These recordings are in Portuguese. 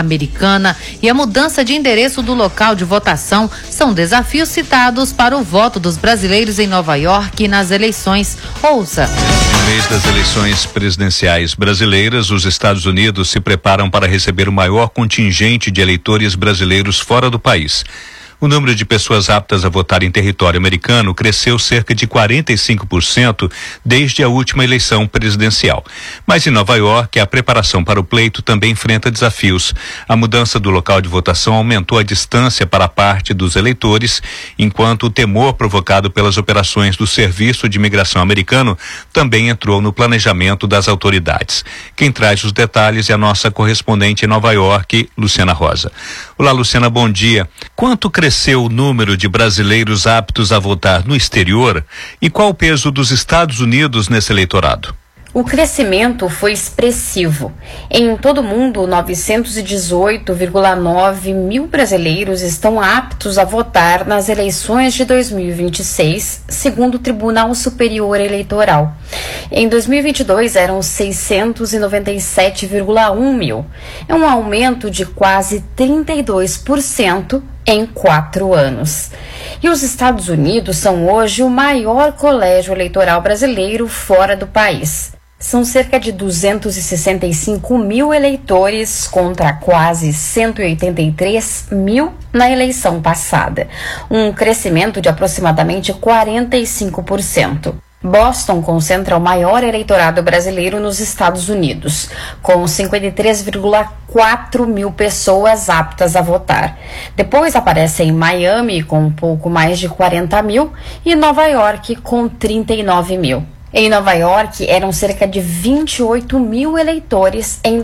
Americana e a mudança de endereço do local de votação são desafios citados para o voto dos brasileiros em Nova York nas eleições. Ouça. No mês das eleições presidenciais brasileiras, os Estados Unidos se preparam para receber o maior contingente de eleitores brasileiros fora do país. O número de pessoas aptas a votar em território americano cresceu cerca de 45% desde a última eleição presidencial. Mas em Nova York, a preparação para o pleito também enfrenta desafios. A mudança do local de votação aumentou a distância para parte dos eleitores, enquanto o temor provocado pelas operações do Serviço de Imigração americano também entrou no planejamento das autoridades. Quem traz os detalhes é a nossa correspondente em Nova York, Luciana Rosa. Olá, Luciana, bom dia. Quanto cresceu o número de brasileiros aptos a votar no exterior e qual o peso dos Estados Unidos nesse eleitorado? O crescimento foi expressivo. Em todo o mundo, 918,9 mil brasileiros estão aptos a votar nas eleições de 2026, segundo o Tribunal Superior Eleitoral. Em 2022, eram 697,1 mil. É um aumento de quase 32% em 4 anos. E os Estados Unidos são hoje o maior colégio eleitoral brasileiro fora do país. São cerca de 265 mil eleitores contra quase 183 mil na eleição passada, um crescimento de aproximadamente 45%. Boston concentra o maior eleitorado brasileiro nos Estados Unidos, com 53,4 mil pessoas aptas a votar. Depois aparecem Miami, com um pouco mais de 40 mil, e Nova York, com 39 mil. Em Nova York, eram cerca de 28 mil eleitores em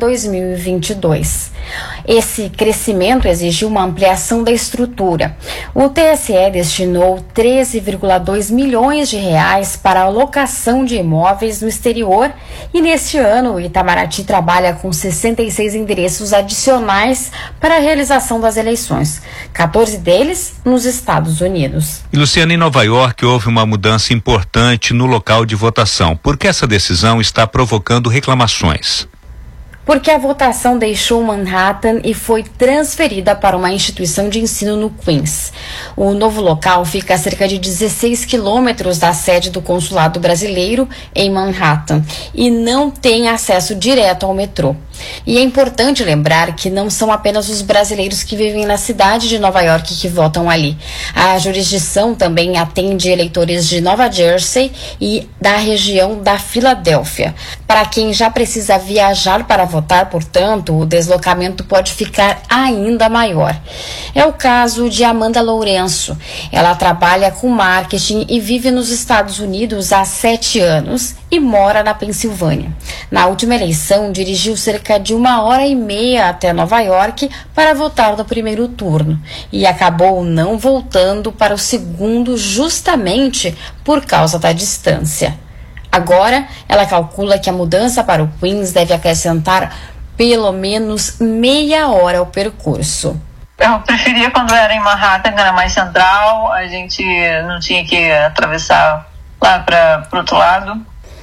2022. Esse crescimento exigiu uma ampliação da estrutura. O TSE destinou 13,2 milhões de reais para a locação de imóveis no exterior e neste ano o Itamaraty trabalha com 66 endereços adicionais para a realização das eleições, 14 deles nos Estados Unidos. E Luciana, em Nova York houve uma mudança importante no local de votação. Por que essa decisão está provocando reclamações? Porque a votação deixou Manhattan e foi transferida para uma instituição de ensino no Queens. O novo local fica a cerca de 16 quilômetros da sede do consulado brasileiro em Manhattan e não tem acesso direto ao metrô. E é importante lembrar que não são apenas os brasileiros que vivem na cidade de Nova York que votam ali. A jurisdição também atende eleitores de Nova Jersey e da região da Filadélfia. Para quem já precisa viajar para votar, portanto, o deslocamento pode ficar ainda maior. É o caso de Amanda Lourenço. Ela trabalha com marketing e vive nos Estados Unidos há 7 anos e mora na Pensilvânia. Na última eleição, dirigiu cerca de 1h30 até Nova York para votar no primeiro turno e acabou não voltando para o segundo justamente por causa da distância. Agora, ela calcula que a mudança para o Queens deve acrescentar pelo menos meia hora ao percurso. Eu preferia quando era em Manhattan, que era mais central, a gente não tinha que atravessar lá para o outro lado.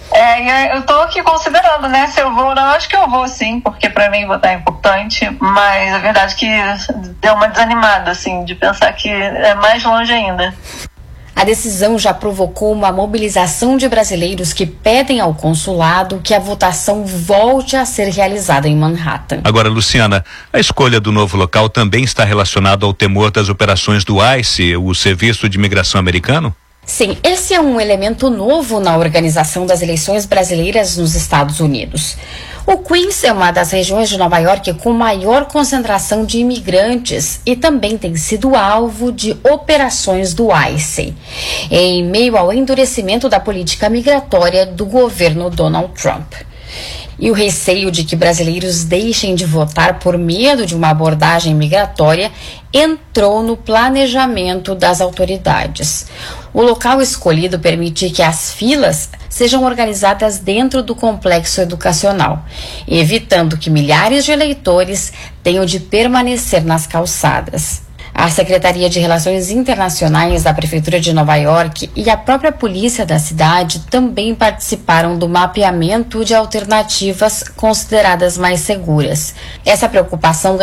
Eu tô aqui considerando, né, se eu vou ou não. Acho que eu vou sim, porque para mim votar é importante, mas a verdade é que deu uma desanimada, assim, de pensar que é mais longe ainda. A decisão já provocou uma mobilização de brasileiros que pedem ao consulado que a votação volte a ser realizada em Manhattan. Agora, Luciana, a escolha do novo local também está relacionada ao temor das operações do ICE, o Serviço de Imigração Americano? Sim, esse é um elemento novo na organização das eleições brasileiras nos Estados Unidos. O Queens é uma das regiões de Nova York com maior concentração de imigrantes e também tem sido alvo de operações do ICE, em meio ao endurecimento da política migratória do governo Donald Trump. E o receio de que brasileiros deixem de votar por medo de uma abordagem migratória entrou no planejamento das autoridades. O local escolhido permite que as filas sejam organizadas dentro do complexo educacional, evitando que milhares de eleitores tenham de permanecer nas calçadas. A Secretaria de Relações Internacionais da Prefeitura de Nova York e a própria polícia da cidade também participaram do mapeamento de alternativas consideradas mais seguras. Essa preocupação